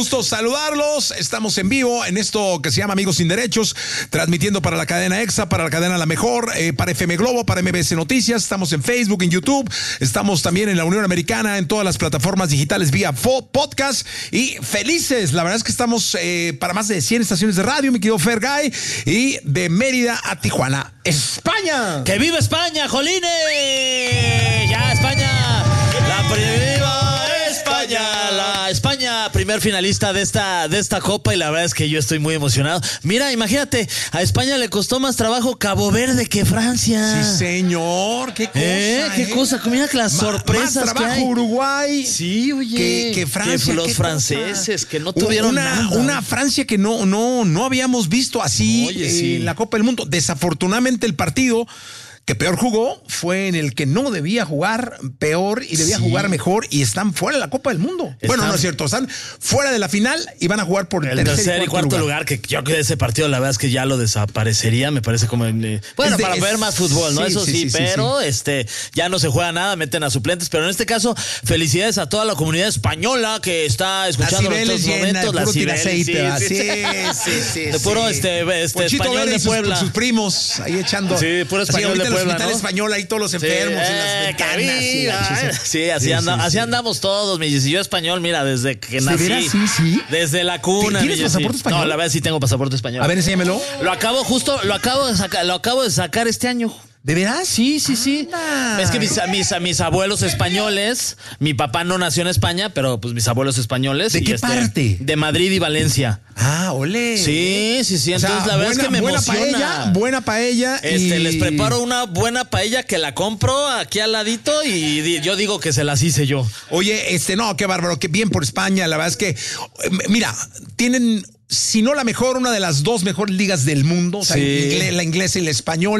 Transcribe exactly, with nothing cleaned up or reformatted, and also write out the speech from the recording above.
gusto saludarlos. Estamos en vivo en esto que se llama Amigos Sin Derechos, transmitiendo para la cadena EXA, para la cadena La Mejor, eh, para F M Globo, para M B S Noticias. Estamos en Facebook, en YouTube. Estamos también en la Unión Americana, en todas las plataformas digitales vía podcast. Y felices, la verdad es que estamos eh, para más de cien estaciones de radio, mi querido Fergay. Y de Mérida a Tijuana, España. ¡Que viva España, jolines! ¡Ya, España! ¡La viva España! La España, primer finalista de esta, de esta copa, y la verdad es que yo estoy muy emocionado. Mira, imagínate, a España le costó más trabajo Cabo Verde que Francia. Sí, señor, qué cosa. ¿Eh? ¿Qué eh? cosa? Mira las Ma- sorpresas más trabajo que hay. Uruguay. Sí, oye. Que, que Francia. Que los qué franceses, cosa. que no tuvieron una, nada. Una Francia que no, no, no habíamos visto así Oye, eh, sí. en la Copa del Mundo. Desafortunadamente el partido que peor jugó fue en el que no debía jugar peor y debía Sí. jugar mejor, y están fuera de la Copa del Mundo. Están- Bueno, no es cierto, están fuera de la final y van a jugar por El tercer, tercer y cuarto lugar. que yo creo que ese partido la verdad es que ya lo desaparecería, me parece como en, eh, bueno, Es de- para es- ver más fútbol, ¿no? sí, Eso sí, sí, sí, sí, pero este ya no se juega nada, meten a suplentes, pero en este caso felicidades a toda la comunidad española que está escuchando en Cibeles estos llena, momentos, puro las tira Cibeles, aceite, ¿verdad? sí, sí, sí, sí, sí, de puro sí. este, este Ponchito español Vera y de sus- Puebla. Sus, primos ahí echando. Sí, puro Así, español ahorita de en el Puebla, hospital ¿no? español, ahí todos los enfermos Sí, en las eh, ventanas. que y viva, la eh. chis- Sí, así, Sí, anda, sí, así sí. andamos todos, mi Jessy. Yo español, mira, desde que ¿De nací. veras? Sí, sí. Desde la cuna. ¿Tienes mi Jessy. pasaporte español? No, la verdad sí tengo pasaporte español. A ver, enséñamelo. Lo acabo justo, lo acabo de sacar, lo acabo de sacar este año. ¿De veras? Sí, sí, sí. Anda. Es que mis, mis, mis abuelos españoles, mi papá no nació en España, pero pues mis abuelos españoles. ¿De y qué parte? De Madrid y Valencia. Ah, ole. Sí, sí, sí. O sea, Entonces la verdad buena, es que me buena emociona. paella, buena paella. Este, y... les preparo una buena paella que la compro aquí al ladito y di- yo digo que se las hice yo. Oye, este, no, qué bárbaro, qué bien por España. La verdad es que, eh, mira, tienen, si no la mejor, una de las dos mejores ligas del mundo. O sea, Sí. ingle- la inglesa y la española.